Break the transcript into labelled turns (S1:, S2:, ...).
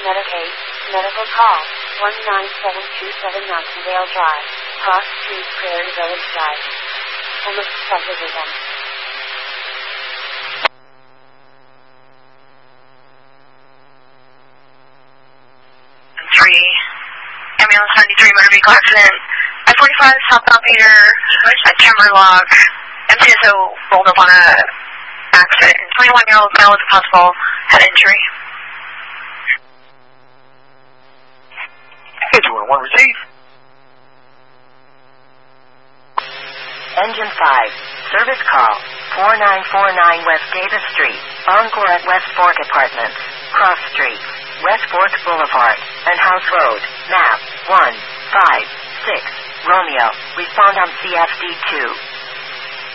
S1: Medic 8, medical call, 19727 Knoxville Drive, Cross Street, Prairie Village Drive. Homeless subdivision.
S2: 3, ambulance 93, motor vehicle accident. I-45 southbound Peter at Timberlock. MTSO rolled up on a accident. 21-year-old male with a possible head injury.
S3: Hey, 211 receive.
S4: Engine 5, service call, 4949 West Davis Street, Encore at West Fork Apartments, Cross Street, West Fork Boulevard, and House Road, map 156, Romeo, respond on CFD2.